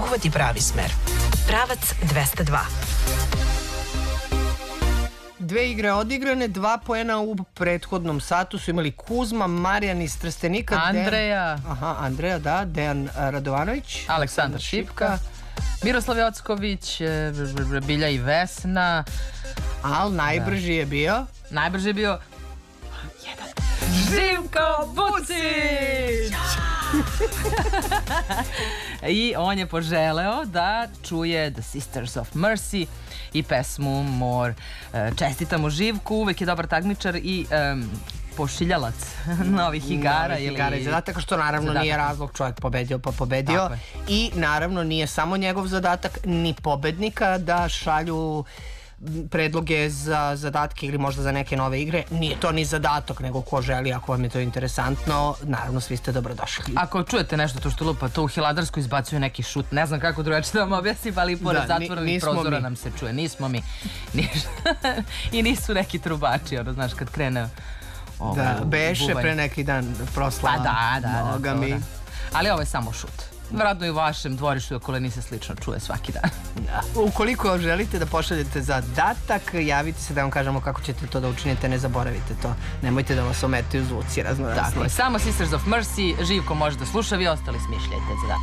Uvodi pravi smer. Pravac 202. Dve igre odigrane, 2 poena u prethodnom satu su imali Kuzma, Marijan iz Trstenika, Andreja, da, Dejan Radovanović, Aleksandar Šipka, Miroslav Jocković, Bilja i Vesna. Ali najbrži je bio Živko Bucić! I on je poželeo da čuje The Sisters of Mercy i pesmu More. Čestitamo Živku, uvek je dobar takmičar i pošiljalac novih igara i zadataka, što naravno nije razlog, čovjek pobedio pa pobedio. I naravno nije samo njegov zadatak ni pobednika da šalju predloge za zadatke ili možda za neke nove igre. Nije to ni zadatak, nego ko želi, ako vam je to interesantno, naravno svi ste dobrodošli. Ako čujete nešto to što lupa, to u Hilandarsku izbacuju neki šut, ne znam kako drugačije da vam objasnim, ali pored zatvorenih prozora nam se čuje. Nismo mi. I nisu neki trubači, ono, znaš, kad krene da, beše pre neki dan proslava. Da. Ali ovo je samo šut. Vratno i u vašem dvorištu i okolini se slično čuje svaki dan. Ukoliko želite da pošaljete zadatak, javite se da vam kažemo kako ćete to da učinite, ne zaboravite to. Nemojte da vas ometaju zvuci raznorazni. Tako je, samo Sisters of Mercy, Živko može da sluša, vi ostali smišljajte zadatak.